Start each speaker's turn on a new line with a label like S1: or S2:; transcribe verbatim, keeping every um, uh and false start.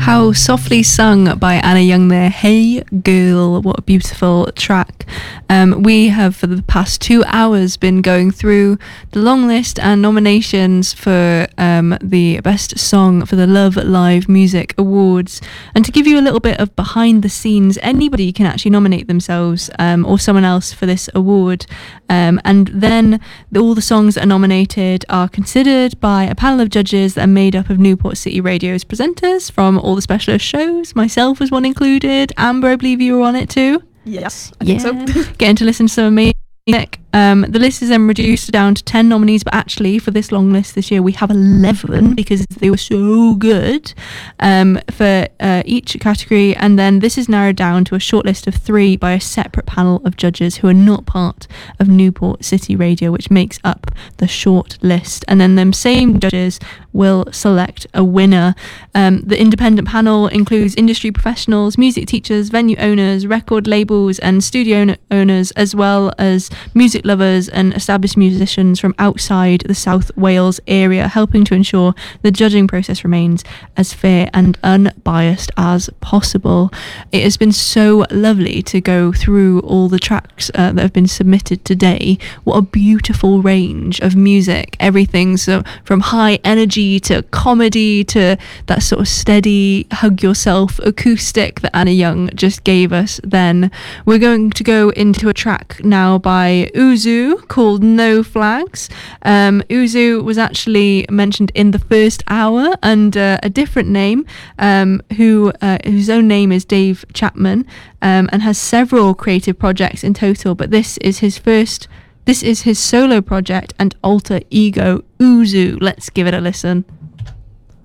S1: How softly sung by Anna Young there. Hey Girl, what a beautiful track. Um, we have for the past two hours been going through the long list and nominations for um, the best song for the Love Live Music Awards. And to give you a little bit of behind the scenes, anybody can actually nominate themselves um, or someone else for this award. Um, and then the, all the songs that are nominated are considered by a panel of judges that are made up of Newport City Radio's presenters from all the specialist shows. Myself was one included. Amber, I believe you were on it too.
S2: Yes, I
S1: yeah.
S2: think so.
S1: Getting to listen to some amazing music. Um, the list is then reduced down to ten nominees, but actually for this long list this year we have eleven because they were so good um, for uh, each category, and then this is narrowed down to a short list of three by a separate panel of judges who are not part of Newport City Radio, which makes up the short list, and then them same judges will select a winner. Um, the independent panel includes industry professionals, music teachers, venue owners, record labels and studio owners, as well as music lovers and established musicians from outside the South Wales area, helping to ensure the judging process remains as fair and unbiased as possible. It has been so lovely to go through all the tracks uh, that have been submitted today. What a beautiful range of music. Everything so from high energy to comedy to that sort of steady hug yourself acoustic that Anna Young just gave us then. We're going to go into a track now by Uzu called No Flags. Um, Uzu was actually mentioned in the first hour under a different name, um, who uh, whose own name is Dave Chapman, um, and has several creative projects in total, but this is his first This is his solo project and alter ego, Uzu. Let's give it a listen.